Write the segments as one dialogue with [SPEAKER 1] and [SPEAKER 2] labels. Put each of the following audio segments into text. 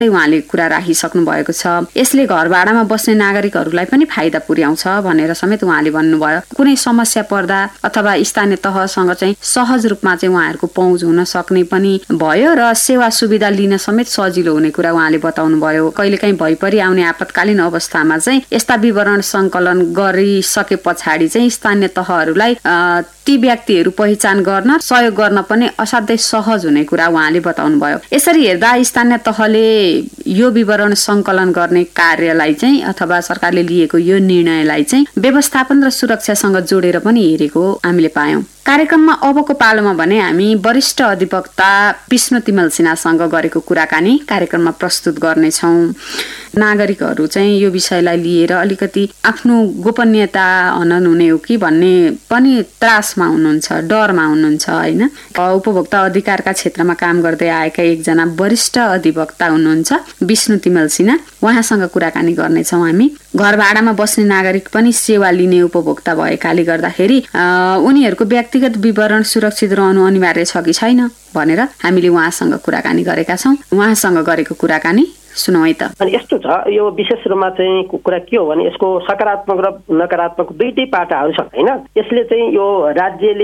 [SPEAKER 1] उहाँले कुरा राखिसक्नु भएको छ। यसले घर भाडामा बस्ने नागरिकहरूलाई पनि फाइदा पुर्याउँछ भनेर समेत उहाँले भन्नुभयो। कुनै समस्या पर्दा अथवा स्थानीय तहसँग चाहिँ सहज रूपमा चाहिँ उहाँहरूको पहुँच हुन सक्ने पनि भयो र सेवा सुविधा लिन समेत सजिलो हुने कुरा उहाँले बताउनु भयो। कहिलेकाहीँ भइपरि आउने आपतकालीन अवस्थामा चाहिँ यस्ता विवरण सङ्कलन गरिसके पछाडि चाहिँ स्थानीय तहहरूलाई ती व्यक्तिहरू पहिचान गर्न सहयोग गर्न पनि असाध्यै सहज हुने कुरा उहाँले बताउनु भयो। यसरी हेर्दा स्थानीय तहले यो विवरण सङ्कलन गर्ने कार्यलाई चाहिँ अथवा सरकारले लिएको यो निर्णयलाई चाहिँ व्यवस्थापन र सुरक्षासँग जोडेर पनि हेरेको हामीले पायौं। कार्यक्रममा अबको पालोमा भने हामी वरिष्ठ अधिवक्ता विष्णु तिमल सिन्हासँग गरेको कुराकानी कार्यक्रममा प्रस्तुत गर्नेछौँ। नागरिकहरू चाहिँ यो विषयलाई लिएर अलिकति आफ्नो गोपनीयता हनन हुने हो कि भन्ने पनि त्रासमा हुनुहुन्छ, डरमा हुनुहुन्छ हैन। उपभोक्ता अधिकारका क्षेत्रमा काम गर्दै आएका एकजना वरिष्ठ अधिवक्ता हुनुहुन्छ विष्णु तिमल सिन्हा। उहाँसँग कुराकानी गर्नेछौँ हामी। घर भाडामा बस्ने नागरिक पनि सेवा लिने उपभोक्ता भएकाले गर्दाखेरि उनीहरूको व्यक्तिगत विवरण सुरक्षित रहनु अनिवार्य छ कि छैन भनेर हामीले उहाँसँग कुराकानी गरेका छौँ। उहाँसँग गरेको कुराकानी सुनौ है त।
[SPEAKER 2] अनि यस्तो छ, यो विशेष रूपमा चाहिँ कुरा के हो भने यसको सकारात्मक र नकारात्मक दुईटै पाटाहरू छन् हैन। यसले चाहिँ यो राज्यले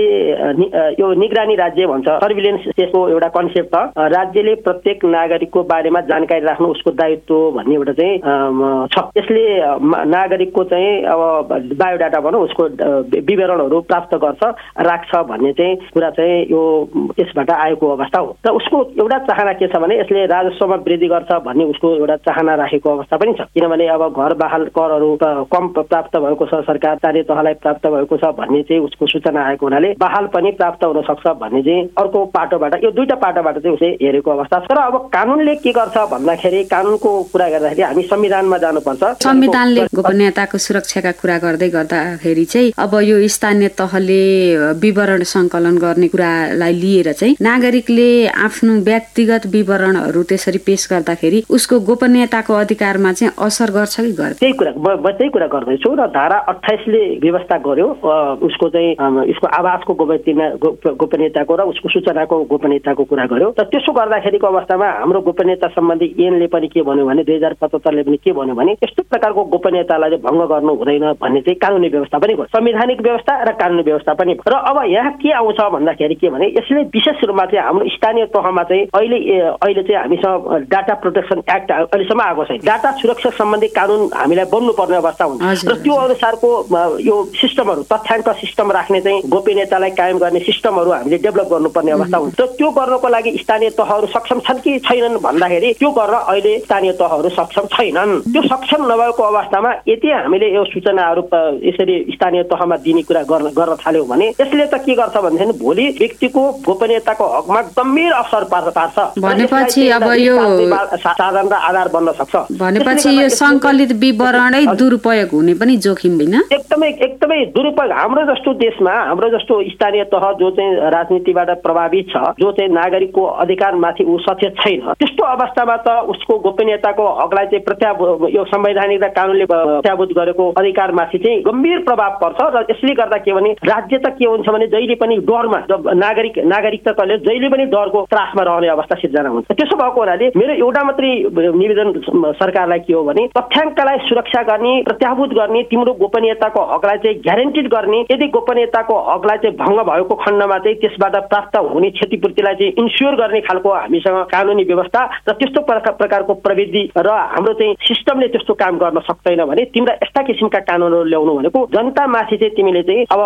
[SPEAKER 2] यो निगरानी राज्य भन्छ, सर्भिलेन्स त्यसको एउटा कन्सेप्ट छ। राज्यले प्रत्येक नागरिकको बारेमा जानकारी राख्नु उसको दायित्व भन्ने एउटा चाहिँ छ। यसले नागरिकको चाहिँ अब बायोडाटा भनौँ उसको विवरणहरू प्राप्त गर्छ राख्छ भन्ने चाहिँ कुरा चाहिँ यो यसबाट आएको अवस्था हो। र उसको एउटा चाहना के छ भने यसले राजस्वमा वृद्धि गर्छ भन्ने उसको एउटा चाहना राखेको अवस्था पनि छ। किनभने अब घर बहाल करहरू कम प्राप्त भएको छ, सरकार स्थानीय तहलाई प्राप्त भएको छ भन्ने चाहिँ उसको सूचना आएको हुनाले बहाल पनि प्राप्त हुन सक्छ भन्ने चाहिँ अर्को पाटोबाट, यो दुईटा पाटोबाट चाहिँ उसले हेरेको अवस्था छ। तर अब कानुनले के गर्छ भन्दाखेरि कानुनको कुरा गर्दाखेरि हामी संविधानमा जानुपर्छ।
[SPEAKER 1] संविधानले गोपनीयताको सुरक्षाका कुरा गर्दै गर्दाखेरि चाहिँ अब यो स्थानीय तहले विवरण सङ्कलन गर्ने कुरालाई लिएर चाहिँ नागरिकले आफ्नो व्यक्तिगत विवरणहरू त्यसरी पेश गर्दाखेरि उसको गोपनीयताको अधिकारमा चाहिँ असर गर्छ कि गर्दैन?
[SPEAKER 2] त्यही कुरा गर्दैछु र धारा 28 ले व्यवस्था गर्यो उसको चाहिँ उसको आवासको गोपनीयताको र उसको सूचनाको गोपनीयताको कुरा गर्यो। त त्यसो गर्दाखेरिको अवस्थामा हाम्रो गोपनीयता सम्बन्धी ऐनले पनि के भन्यो भने 2075 ले पनि के भन्यो भने यस्तो प्रकारको गोपनीयतालाई भङ्ग गर्नु हुँदैन भन्ने चाहिँ कानुनी व्यवस्था पनि गर्छ, संवैधानिक व्यवस्था र कानुनी व्यवस्था पनि। र अब यहाँ के आउँछ भन्दाखेरि के भने यसले विशेष रूपमा चाहिँ हाम्रो स्थानीय तहमा चाहिँ अहिले चाहिँ हामीसँग डाटा प्रोटेक्सन एक्ट अहिलेसम्म आएको छैन। डाटा सुरक्षा सम्बन्धी कानुन हामीलाई बन्नुपर्ने अवस्था हुन्छ र त्यो अनुसारको यो सिस्टमहरू तथ्याङ्क सिस्टम राख्ने चाहिँ गोपनीयतालाई कायम गर्ने सिस्टमहरू हामीले डेभलप गर्नुपर्ने अवस्था हुन्छ। र त्यो गर्नको लागि स्थानीय तहहरू सक्षम छन् कि छैनन् भन्दाखेरि त्यो गर्न अहिले स्थानीय तहहरू सक्षम छैनन्। त्यो सक्षम नभएको अवस्थामा यदि हामीले यो सूचनाहरू यसरी स्थानीय तहमा दिने कुरा गर्न थाल्यौँ भने यसले त के गर्छ भन्दाखेरि भोलि व्यक्तिको गोपनीयताको हकमा गम्भीर असर पार्छ।
[SPEAKER 1] भनेपछि अब यो
[SPEAKER 2] साधन र आधार बन्न सक्छ।
[SPEAKER 1] भनेपछि यो सङ्कलित विवरणै दुरुपयोग हुने पनि जोखिम होइन?
[SPEAKER 2] एकदमै दुरुपयोग। हाम्रो जस्तो देशमा हाम्रो जस्तो स्थानीय तह जो चाहिँ राजनीतिबाट प्रभावित छ, जो चाहिँ नागरिकको अधिकारमाथि ऊ सचेत छैन, त्यस्तो अवस्थामा त उसको गोपनीयताको हकलाई चाहिँ यो संवैधानिक र कानुनले प्रत्याभूत गरेको अधिकारमाथि चाहिँ गम्भीर प्रभाव पर्छ। र यसले गर्दा के भने राज्य त के हुन्छ भने जहिले पनि डरमा नागरिकताले जहिले पनि डरको त्रासमा रहने अवस्था सिर्जना हुन्छ। त्यसो भएको हुनाले मेरो एउटा मात्रै निवेदन सरकारलाई के हो भने तथ्याङ्कलाई सुरक्षा गर्ने, प्रत्याभूत गर्ने, तिम्रो गोपनीयताको हकलाई चाहिँ ग्यारेन्टेड गर्ने। यदि गोपनीयताको हकलाई चाहिँ भङ्ग भएको खण्डमा चाहिँ त्यसबाट प्राप्त हुने क्षतिपूर्तिलाई चाहिँ इन्स्योर गर्ने खालको हामीसँग कानुनी व्यवस्था र त्यस्तो प्रकारको प्रविधि र हाम्रो चाहिँ सिस्टमले त्यस्तो काम गर्न सक्दैन भने तिम्रो यस्ता किसिमका कानुनहरू ल्याउनु भनेको जनतामाथि चाहिँ तिमीले चाहिँ अब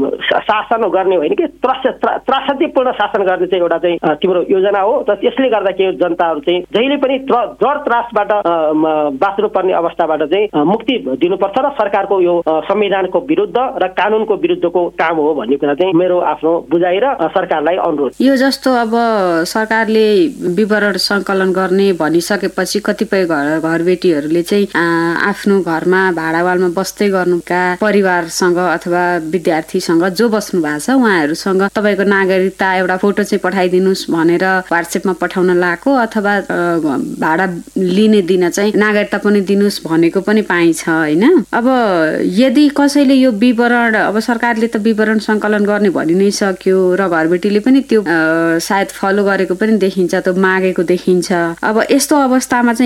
[SPEAKER 2] शासन गर्ने होइन कि त्रासदीपूर्ण शासन गर्ने चाहिँ एउटा चाहिँ तिम्रो योजना हो। र त्यसले गर्दा के जनताहरू चाहिँ जहिले पनि डर त्रासबाट बाँच्नुपर्ने अवस्थाबाट चाहिँ मुक्ति दिनुपर्छ र सरकारको यो संविधानको विरुद्ध र कानुनको विरुद्धको काम हो भन्ने कुरा चाहिँ मेरो आफ्नो बुझाइ र सरकारलाई अनुरोध।
[SPEAKER 1] यो जस्तो अब सरकारले विवरण सङ्कलन गर्ने भनिसकेपछि कतिपय घरबेटीहरूले चाहिँ आफ्नो घरमा भाडावालमा बस्दै गर्नुका परिवारसँग अथवा विद्यार्थीसँग जो बस्नु भएको छ उहाँहरूसँग तपाईँको नागरिकता एउटा फोटो चाहिँ पठाइदिनुहोस् भनेर व्हाट्सएपमा पठाउन लागेको अथवा भाडा लिने दिन चाहिँ नागरिकता पनि दिनुस् भनेको पनि पाइन्छ हैन। अब यदि कसैले यो विवरण अब सरकारले त विवरण संकलन गर्ने भनि नै सक्यो र घरबेटीले पनि त्यो सायद फलो गरेको पनि देखिन्छ, त्यो मागेको देखिन्छ। अब यस्तो अवस्थामा चाहिँ